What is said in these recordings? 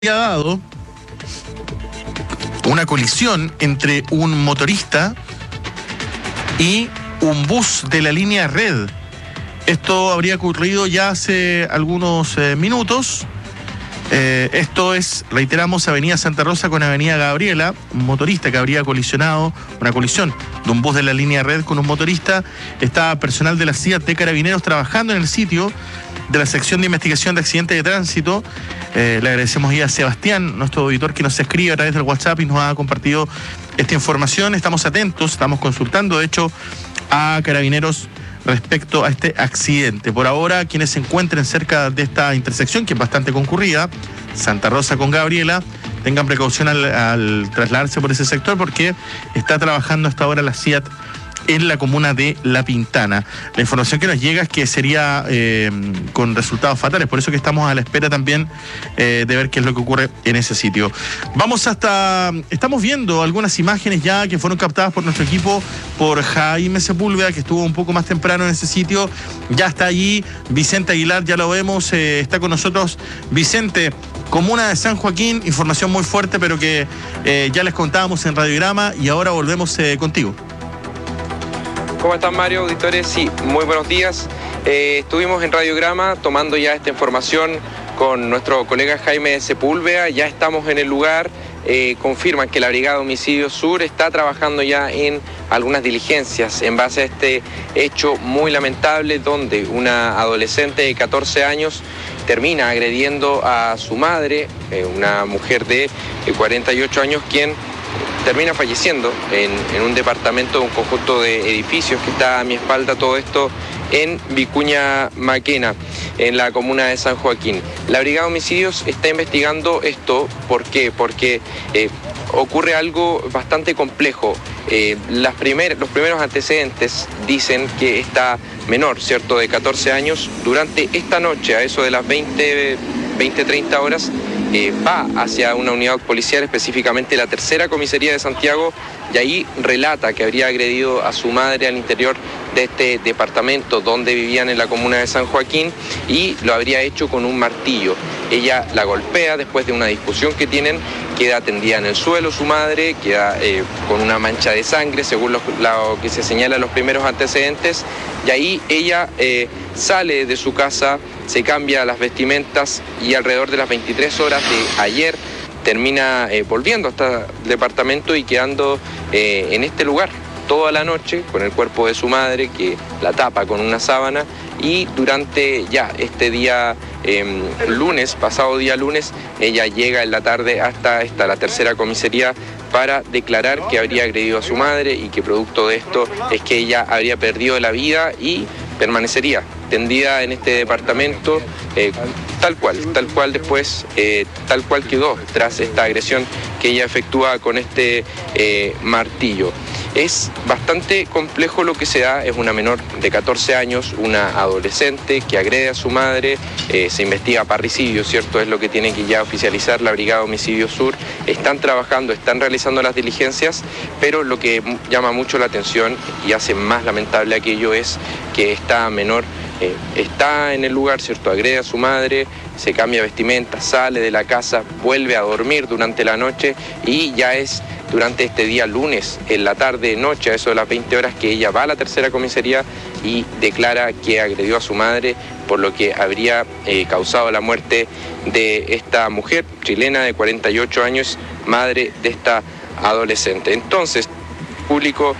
Ha dado una colisión entre un motorista y un bus de la línea Red. Esto habría ocurrido ya hace algunos minutos. Esto es, reiteramos, Avenida Santa Rosa con Avenida Gabriela. Un motorista que habría colisionado, una colisión de un bus de la línea Red con un motorista. Está personal de la CIAT de Carabineros trabajando en el sitio de la sección de investigación de accidentes de tránsito. Le agradecemos ya a Sebastián, nuestro auditor, que nos escribe a través del WhatsApp y nos ha compartido esta información. Estamos atentos, estamos consultando, de hecho, a Carabineros respecto a este accidente. Por ahora, quienes se encuentren cerca de esta intersección, que es bastante concurrida, Santa Rosa con Gabriela, tengan precaución al trasladarse por ese sector, porque está trabajando hasta ahora la CIAT en la comuna de La Pintana. La información que nos llega es que sería con resultados fatales, por eso que estamos a la espera también de ver qué es lo que ocurre en ese sitio. Estamos viendo algunas imágenes ya que fueron captadas por nuestro equipo, por Jaime Sepúlveda, que estuvo un poco más temprano en ese sitio. Ya está allí Vicente Aguilar, ya lo vemos, está con nosotros Vicente. Comuna de San Joaquín, información muy fuerte, pero que ya les contábamos en Radiograma, y ahora volvemos contigo. ¿Cómo están, Mario, auditores? Sí, muy buenos días. Estuvimos en Radiograma tomando ya esta información con nuestro colega Jaime Sepúlveda. Ya estamos en el lugar. Confirman que la Brigada de Homicidio Sur está trabajando ya en algunas diligencias en base a este hecho muy lamentable, donde una adolescente de 14 años termina agrediendo a su madre, una mujer de 48 años, quien termina falleciendo en un departamento de un conjunto de edificios que está a mi espalda. Todo esto en Vicuña Maquena, en la comuna de San Joaquín. La Brigada de Homicidios está investigando esto. ¿Por qué? Porque ocurre algo bastante complejo. Los primeros antecedentes dicen que esta menor, ¿cierto?, de 14 años, durante esta noche, a eso de las 20-30 horas, va hacia una unidad policial, específicamente la tercera comisaría de Santiago, y ahí relata que habría agredido a su madre al interior de este departamento donde vivían en la comuna de San Joaquín, y lo habría hecho con un martillo. Ella la golpea después de una discusión que tienen, queda tendida en el suelo su madre, queda con una mancha de sangre, según lo que se señala en los primeros antecedentes, y ahí ella sale de su casa, se cambia las vestimentas, y alrededor de las 23 horas de ayer termina volviendo hasta el departamento y quedando en este lugar toda la noche con el cuerpo de su madre, que la tapa con una sábana. Y durante ya este día lunes, pasado día lunes, ella llega en la tarde hasta la tercera comisaría para declarar que habría agredido a su madre, y que producto de esto es que ella habría perdido la vida y permanecería tendida en este departamento tal cual después, tal cual quedó tras esta agresión que ella efectúa con este martillo. Es bastante complejo lo que se da. Es una menor de 14 años, una adolescente que agrede a su madre. Se investiga parricidio, ¿cierto? Es lo que tiene que ya oficializar la Brigada de Homicidio Sur. Están trabajando, están realizando las diligencias, pero lo que llama mucho la atención y hace más lamentable aquello es que esta menor está en el lugar, ¿cierto? Agrede a su madre, se cambia vestimenta, sale de la casa, vuelve a dormir durante la noche, y ya es durante este día lunes, en la tarde-noche, a eso de las 20 horas, que ella va a la tercera comisaría y declara que agredió a su madre, por lo que habría causado la muerte de esta mujer chilena de 48 años, madre de esta adolescente. Entonces, el público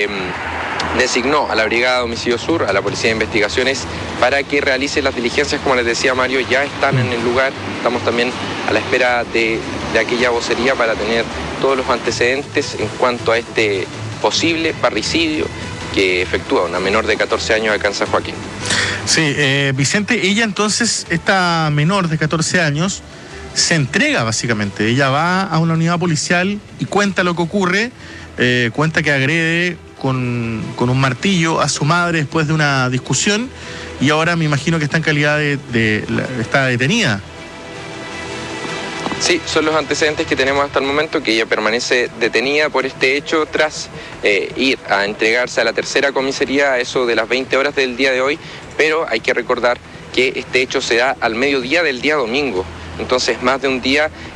designó a la Brigada de Homicidio Sur, a la Policía de Investigaciones, para que realice las diligencias. Como les decía Mario, ya están en el lugar. Estamos también a la espera de aquella vocería para tener todos los antecedentes en cuanto a este posible parricidio que efectúa una menor de 14 años acá en San Joaquín. Sí, Vicente, ella entonces, esta menor de 14 años, se entrega básicamente. Ella va a una unidad policial y cuenta lo que ocurre, cuenta que agrede con un martillo a su madre después de una discusión, y ahora me imagino que está en calidad está detenida. Sí, son los antecedentes que tenemos hasta el momento, que ella permanece detenida por este hecho tras ir a entregarse a la tercera comisaría a eso de las 20 horas del día de hoy, pero hay que recordar que este hecho se da al mediodía del día domingo. entonces más de un día